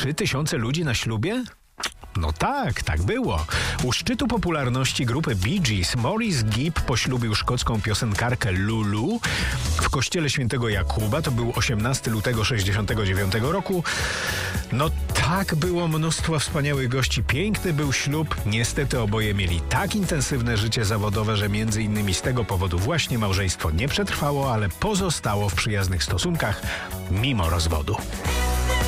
3000 ludzi na ślubie? No tak było. U szczytu popularności grupy Bee Gees Maurice Gibb poślubił szkocką piosenkarkę Lulu w kościele świętego Jakuba. To był 18 lutego 69 roku. No tak, było mnóstwo wspaniałych gości. Piękny był ślub. Niestety oboje mieli tak intensywne życie zawodowe, że między innymi z tego powodu właśnie małżeństwo nie przetrwało, ale pozostało w przyjaznych stosunkach mimo rozwodu.